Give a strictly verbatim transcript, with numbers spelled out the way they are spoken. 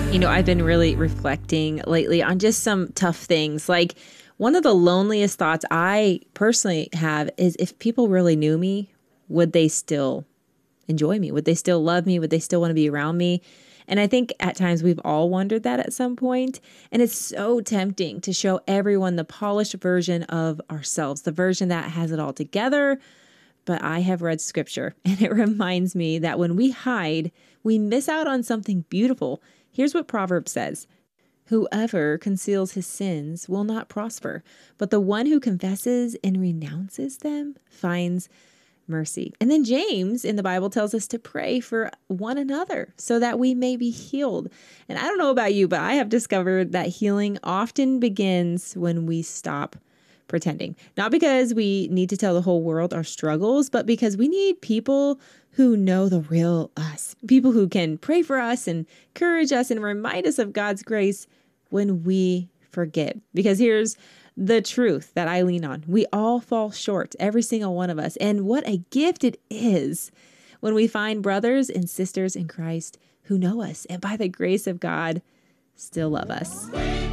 You know, I've been really reflecting lately on just some tough things. Like, one of the loneliest thoughts I personally have is, if people really knew me, would they still enjoy me? Would they still love me? Would they still want to be around me? And I think at times we've all wondered that at some point. And it's so tempting to show everyone the polished version of ourselves, the version that has it all together. But I have read scripture, and it reminds me that when we hide, we miss out on something beautiful. Here's what Proverbs says: "Whoever conceals his sins will not prosper, but the one who confesses and renounces them finds mercy." And then James in the Bible tells us to pray for one another so that we may be healed. And I don't know about you, but I have discovered that healing often begins when we stop pretending. Not because we need to tell the whole world our struggles, but because we need people who know the real us. People who can pray for us and encourage us and remind us of God's grace when we forget. Because here's the truth that I lean on: we all fall short, every single one of us. And what a gift it is when we find brothers and sisters in Christ who know us and by the grace of God still love us.